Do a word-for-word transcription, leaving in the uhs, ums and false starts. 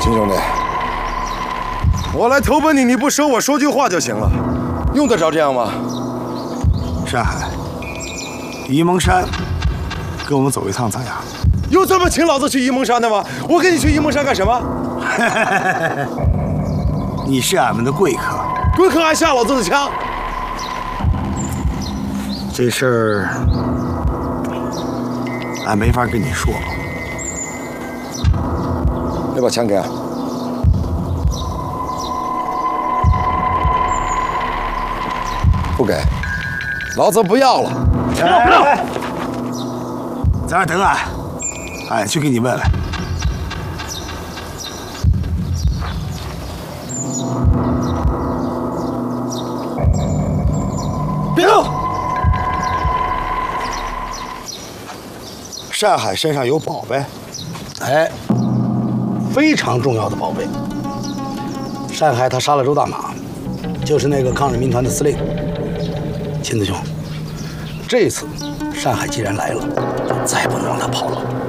秦兄弟，我来投奔你，你不收我说句话就行了，用得着这样吗？ 山海，沂蒙山，跟我们走一趟咋样？ 有这么请老子去沂蒙山的吗？我跟你去沂蒙山干什么？ 你是俺们的贵客， 贵客还下老子的枪？ 这事儿俺没法跟你说。 那把枪给俺。不给，老子不要了。 不要不要！在这儿等俺，俺去给你问问。别动！山海身上有宝贝，哎，非常重要的宝贝。山海他杀了周大马，就是那个抗日民团的司令。秦子兄，这次山海既然来了，就再不能让他跑了。